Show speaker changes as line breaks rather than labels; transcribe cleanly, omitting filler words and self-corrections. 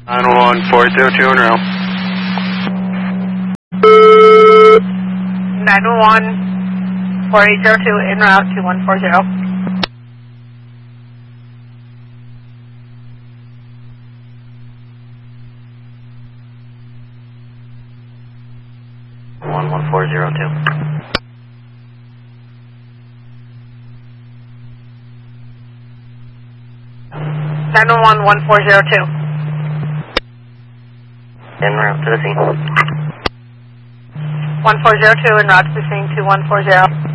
91402 en route.
911-4802 en route 2140.
11402.
911-1402.
En route to the scene.
1402 en route to the scene 2140.